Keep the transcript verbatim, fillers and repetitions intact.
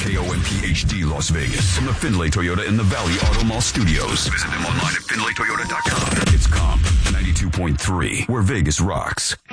K O M P H D Las Vegas. From the Findlay Toyota in the Valley Auto Mall Studios. Visit them online at Findlay Toyota dot com. It's Comp ninety-two point three, where Vegas rocks.